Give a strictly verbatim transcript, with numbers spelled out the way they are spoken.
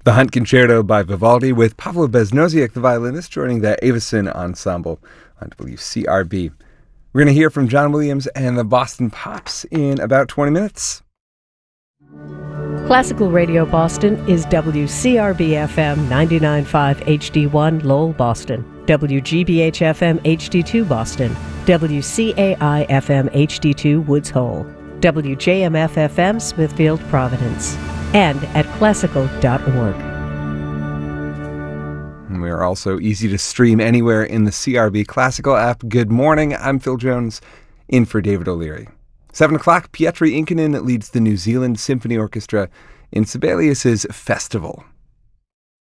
The Hunt Concerto by Vivaldi with Pavlo Beznoziak, the violinist, joining the Avison Ensemble on W C R B. We're going to hear from John Williams and the Boston Pops in about twenty minutes. Classical Radio Boston is W C R B F M ninety-nine point five H D one Lowell, Boston, W G B H F M H D two Boston, W C A I F M H D two Woods Hole, W J M F F M Smithfield, Providence, and at classical dot org. We are also easy to stream anywhere in the C R B Classical app. Good morning, I'm Phil Jones, in for David O'Leary. Seven o'clock, Pietri Inkinen leads the New Zealand Symphony Orchestra in Sibelius's Festival.